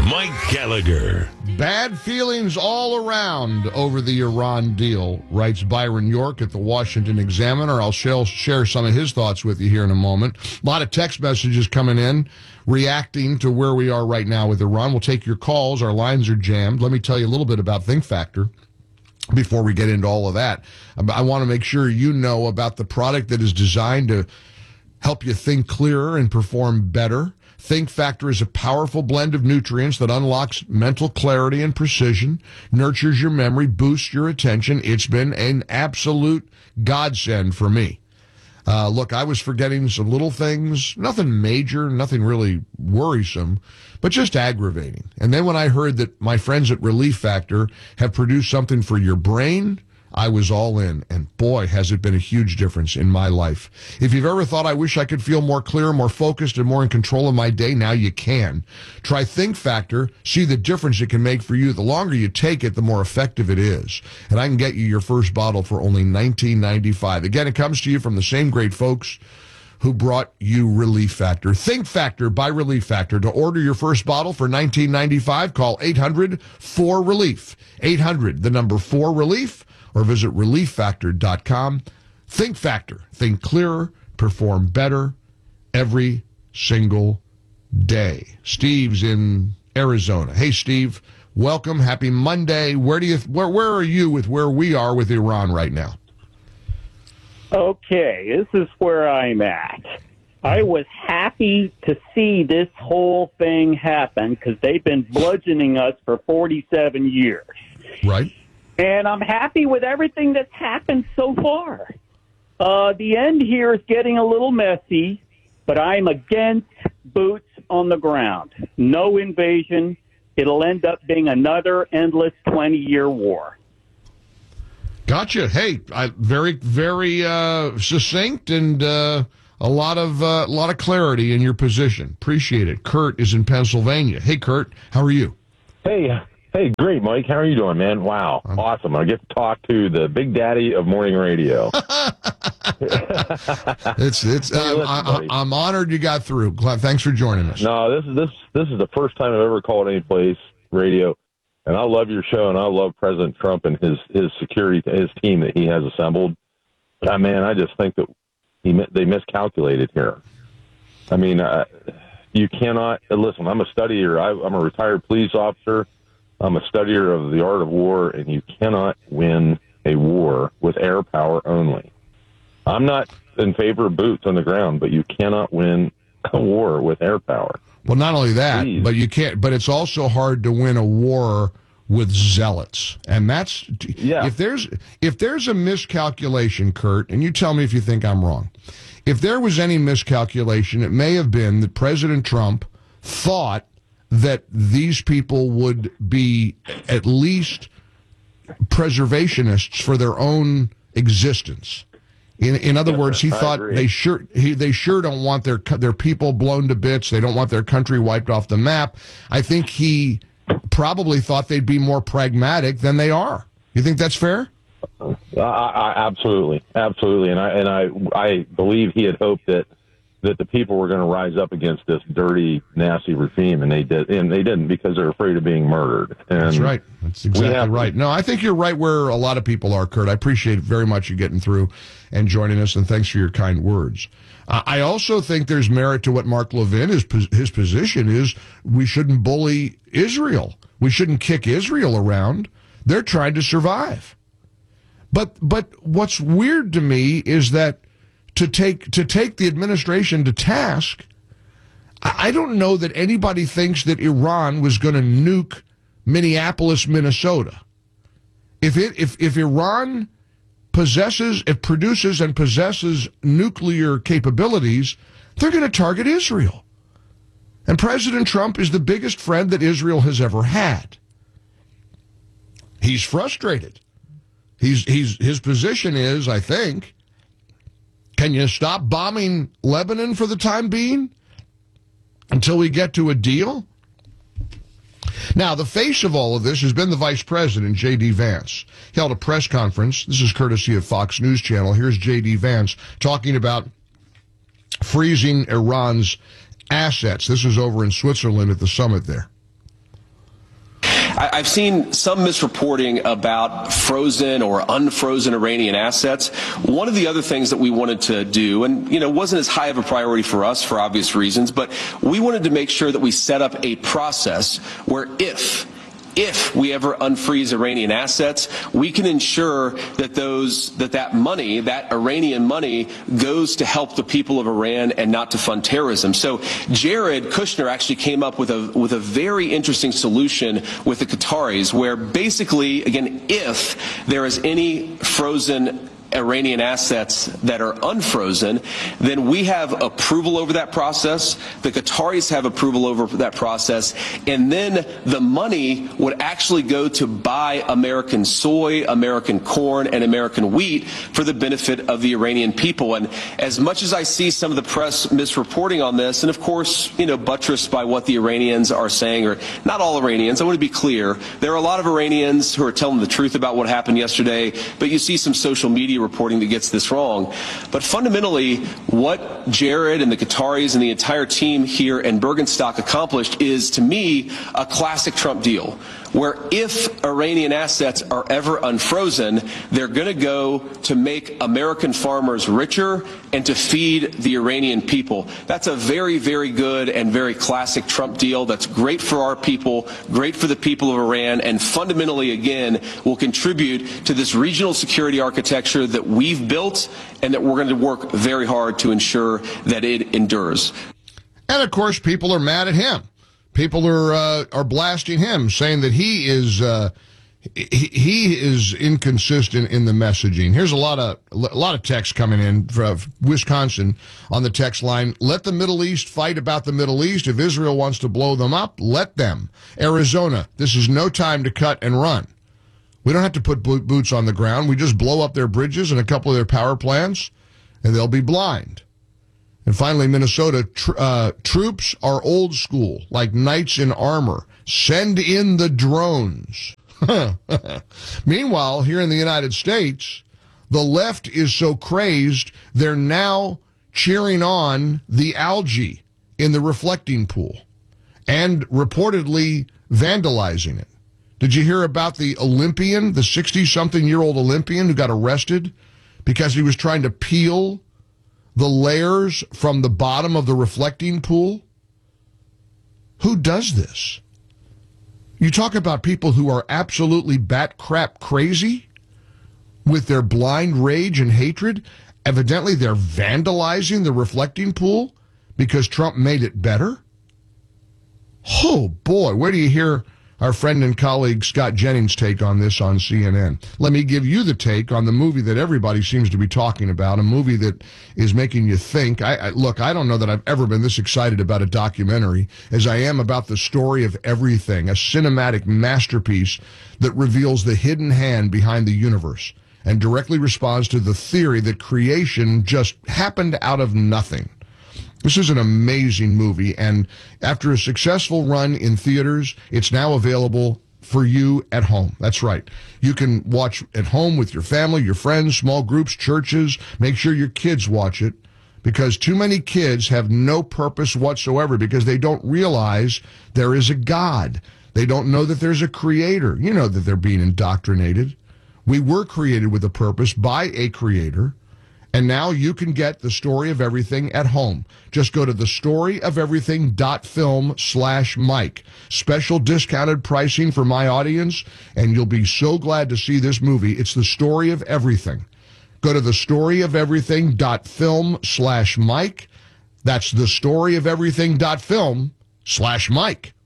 Mike Gallagher. Bad feelings all around over the Iran deal, writes Byron York at the Washington Examiner. I'll share some of his thoughts with you here in a moment. A lot of text messages coming in reacting to where we are right now with Iran. We'll take your calls. Our lines are jammed. Let me tell you a little bit about Think Factor before we get into all of that. I want to make sure you know about the product that is designed to help you think clearer and perform better. Think Factor is a powerful blend of nutrients that unlocks mental clarity and precision, nurtures your memory, boosts your attention. It's been an absolute godsend for me. Look, I was forgetting some little things, nothing major, nothing really worrisome, but just aggravating. And then when I heard that my friends at Relief Factor have produced something for your brain, I was all in, and boy, has it been a huge difference in my life. If you've ever thought, I wish I could feel more clear, more focused, and more in control of my day, now you can. Try Think Factor, see the difference it can make for you. The longer you take it, the more effective it is. And I can get you your first bottle for only $19.95. Again, it comes to you from the same great folks who brought you Relief Factor. Think Factor by Relief Factor. To order your first bottle for $19.95, call 800-4RELIEF. 800, the number 4RELIEF. Or visit relieffactor.com. Think Factor. Think clearer, perform better every single day. Steve's in Arizona. Hey, Steve, welcome. Happy Monday. Where are you with where we are with Iran right now? Okay, this is where I'm at. I was happy to see this whole thing happen because they've been bludgeoning us for 47 years. Right. And I'm happy with everything that's happened so far. The end here is getting a little messy, but I'm against boots on the ground. No invasion. It'll end up being another endless 20-year war. Gotcha. Hey, very, very succinct and a lot of clarity in your position. Appreciate it. Kurt is in Pennsylvania. Hey, Kurt, how are you? Hey, great, Mike. How are you doing, man? Wow, awesome. I get to talk to the big daddy of morning radio. I'm honored you got through. Thanks for joining us. No, this is the first time I've ever called any place radio, and I love your show, and I love President Trump and his security, his team that he has assembled. Man, I just think that they miscalculated here. I mean, you cannot listen. I'm a studier. I'm a retired police officer. I'm a studier of the art of war, and you cannot win a war with air power only. I'm not in favor of boots on the ground, but you cannot win a war with air power. Well, not only that, but you can't. But it's also hard to win a war with zealots, and that's if there's a miscalculation, Kurt, and you tell me if you think I'm wrong. If there was any miscalculation, it may have been that President Trump thought that these people would be at least preservationists for their own existence. In other words, he thought they sure don't want their people blown to bits. They don't want their country wiped off the map. I think he probably thought they'd be more pragmatic than they are. You think that's fair? Absolutely, and I believe he had hoped that the people were going to rise up against this dirty, nasty regime, and they didn't because they're afraid of being murdered. And that's right. That's exactly right. No, I think you're right where a lot of people are, Kurt. I appreciate very much you getting through and joining us, and thanks for your kind words. I also think there's merit to what Mark Levin, his position is we shouldn't bully Israel. We shouldn't kick Israel around. They're trying to survive. But what's weird to me is that to take the administration to task, I don't know that anybody thinks that Iran was going to nuke Minneapolis, Minnesota. If Iran produces and possesses nuclear capabilities, they're going to target Israel. And President Trump is the biggest friend that Israel has ever had. He's frustrated. His position is, I think, can you stop bombing Lebanon for the time being until we get to a deal? Now, the face of all of this has been the Vice President, J.D. Vance. He held a press conference. This is courtesy of Fox News Channel. Here's J.D. Vance talking about freezing Iran's assets. This was over in Switzerland at the summit there. I've seen some misreporting about frozen or unfrozen Iranian assets. One of the other things that we wanted to do, and wasn't as high of a priority for us for obvious reasons, but we wanted to make sure that we set up a process where if we ever unfreeze Iranian assets, we can ensure that that money, that Iranian money, goes to help the people of Iran and not to fund terrorism. So Jared Kushner actually came up with a very interesting solution with the Qataris, where basically, again, if there is any frozen Iranian assets that are unfrozen, then we have approval over that process. The Qataris have approval over that process. And then the money would actually go to buy American soy, American corn, and American wheat for the benefit of the Iranian people. And as much as I see some of the press misreporting on this, and of course, buttressed by what the Iranians are saying, or not all Iranians, I want to be clear, there are a lot of Iranians who are telling the truth about what happened yesterday, but you see some social media reporting that gets this wrong. But fundamentally, what Jared and the Qataris and the entire team here in Bergenstock accomplished is, to me, a classic Trump deal, where if Iranian assets are ever unfrozen, they're going to go to make American farmers richer and to feed the Iranian people. That's a very, very good and very classic Trump deal that's great for our people, great for the people of Iran, and fundamentally, again, will contribute to this regional security architecture that we've built and that we're going to work very hard to ensure that it endures. And of course, people are mad at him. People are blasting him, saying that he is inconsistent in the messaging. Here's a lot of text coming in from Wisconsin on the text line. Let the Middle East fight about the Middle East. If Israel wants to blow them up, let them. Arizona, this is no time to cut and run. We don't have to put boots on the ground. We just blow up their bridges and a couple of their power plants, and they'll be blind. And finally, Minnesota, troops are old school, like knights in armor. Send in the drones. Meanwhile, here in the United States, the left is so crazed, they're now cheering on the algae in the reflecting pool and reportedly vandalizing it. Did you hear about the Olympian, the 60-something-year-old Olympian who got arrested because he was trying to peel the layers from the bottom of the reflecting pool? Who does this? You talk about people who are absolutely bat crap crazy with their blind rage and hatred. Evidently, they're vandalizing the reflecting pool because Trump made it better. Oh, boy, where do you hear our friend and colleague Scott Jennings' take on this on CNN? Let me give you the take on the movie that everybody seems to be talking about, a movie that is making you think. Look, I don't know that I've ever been this excited about a documentary as I am about The Story of Everything, a cinematic masterpiece that reveals the hidden hand behind the universe and directly responds to the theory that creation just happened out of nothing. This is an amazing movie, and after a successful run in theaters, it's now available for you at home. That's right. You can watch at home with your family, your friends, small groups, churches. Make sure your kids watch it, because too many kids have no purpose whatsoever because they don't realize there is a God. They don't know that there's a creator. You know that they're being indoctrinated. We were created with a purpose by a creator. And now you can get The Story of Everything at home. Just go to thestoryofeverything.film/Mike. Special discounted pricing for my audience, and you'll be so glad to see this movie. It's The Story of Everything. Go to thestoryofeverything.film/Mike. That's thestoryofeverything.film/Mike.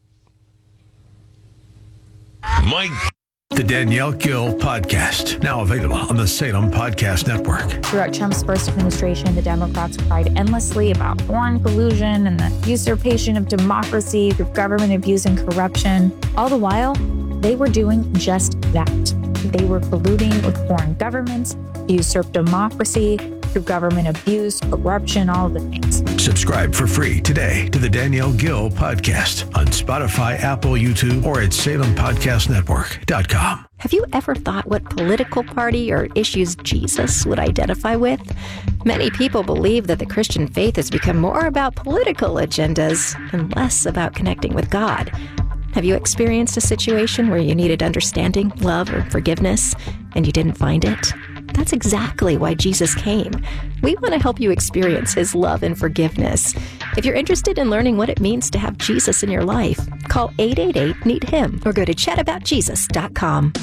Mike. The Danielle Gill Podcast, now available on the Salem Podcast Network. Throughout Trump's first administration, the Democrats cried endlessly about foreign collusion and the usurpation of democracy through government abuse and corruption. All the while, they were doing just that. They were colluding with foreign governments, usurp democracy through government abuse, corruption, all of the things. Subscribe for free today to the Danielle Gill Podcast on Spotify, Apple, YouTube, or at SalemPodcastNetwork.com. Have you ever thought what political party or issues Jesus would identify with? Many people believe that the Christian faith has become more about political agendas and less about connecting with God. Have you experienced a situation where you needed understanding, love, or forgiveness, and you didn't find it? That's exactly why Jesus came. We want to help you experience his love and forgiveness. If you're interested in learning what it means to have Jesus in your life, call 888-NEED-HIM or go to chataboutjesus.com.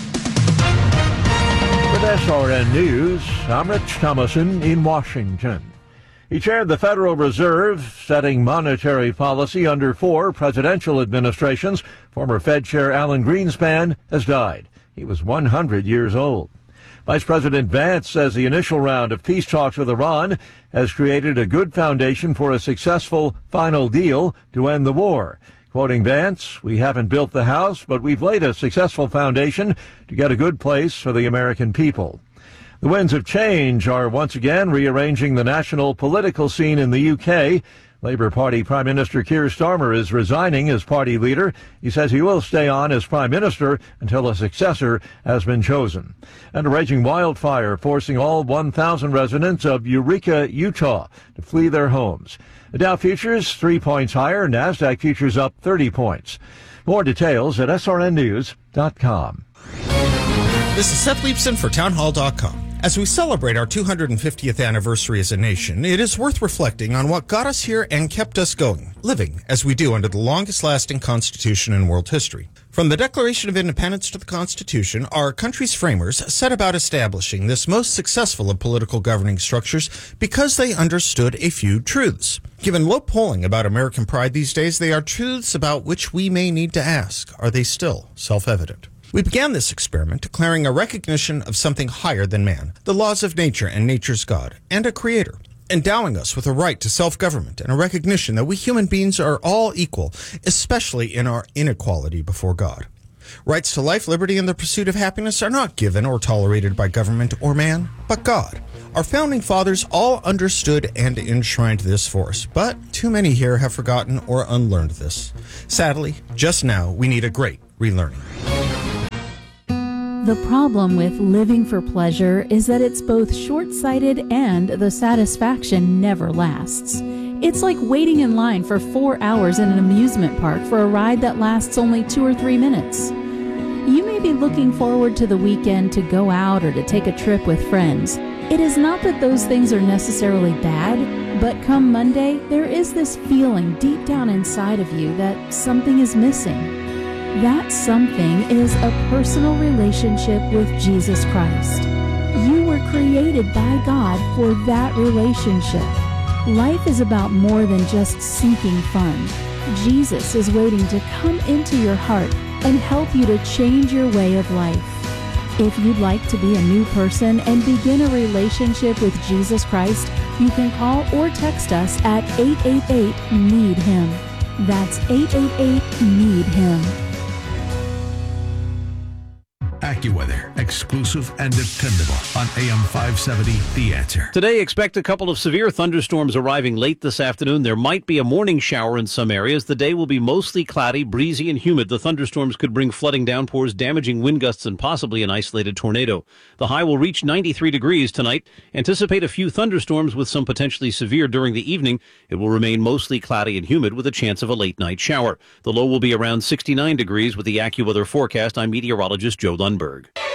With SRN News, I'm Rich Thomason in Washington. He chaired the Federal Reserve, setting monetary policy under 4 presidential administrations. Former Fed Chair Alan Greenspan has died. He was 100 years old. Vice President Vance says the initial round of peace talks with Iran has created a good foundation for a successful final deal to end the war. Quoting Vance, "We haven't built the house, but we've laid a successful foundation to get a good place for the American people." The winds of change are once again rearranging the national political scene in the UK. Labour Party Prime Minister Keir Starmer is resigning as party leader. He says he will stay on as Prime Minister until a successor has been chosen. And a raging wildfire forcing all 1,000 residents of Eureka, Utah to flee their homes. The Dow futures 3 points higher, NASDAQ futures up 30 points. More details at srnnews.com. This is Seth Leibson for townhall.com. As we celebrate our 250th anniversary as a nation, it is worth reflecting on what got us here and kept us going, living as we do under the longest-lasting Constitution in world history. From the Declaration of Independence to the Constitution, our country's framers set about establishing this most successful of political governing structures because they understood a few truths. Given low polling about American pride these days, they are truths about which we may need to ask, are they still self-evident? We began this experiment declaring a recognition of something higher than man, the laws of nature and nature's God, and a creator, endowing us with a right to self-government and a recognition that we human beings are all equal, especially in our inequality before God. Rights to life, liberty, and the pursuit of happiness are not given or tolerated by government or man, but God. Our founding fathers all understood and enshrined this for us, but too many here have forgotten or unlearned this. Sadly, just now, we need a great relearning. The problem with living for pleasure is that it's both short-sighted and the satisfaction never lasts. It's like waiting in line for 4 hours in an amusement park for a ride that lasts only 2 or 3 minutes. You may be looking forward to the weekend to go out or to take a trip with friends. It is not that those things are necessarily bad, but come Monday, there is this feeling deep down inside of you that something is missing. That something is a personal relationship with Jesus Christ. You were created by God for that relationship. Life is about more than just seeking fun. Jesus is waiting to come into your heart and help you to change your way of life. If you'd like to be a new person and begin a relationship with Jesus Christ, you can call or text us at 888-NEED-HIM. That's 888-NEED-HIM. AccuWeather, exclusive and dependable on AM 570, The Answer. Today, expect a couple of severe thunderstorms arriving late this afternoon. There might be a morning shower in some areas. The day will be mostly cloudy, breezy, and humid. The thunderstorms could bring flooding downpours, damaging wind gusts, and possibly an isolated tornado. The high will reach 93 degrees tonight. Anticipate a few thunderstorms with some potentially severe during the evening. It will remain mostly cloudy and humid with a chance of a late night shower. The low will be around 69 degrees with the AccuWeather forecast. I'm meteorologist Joe Lundberg.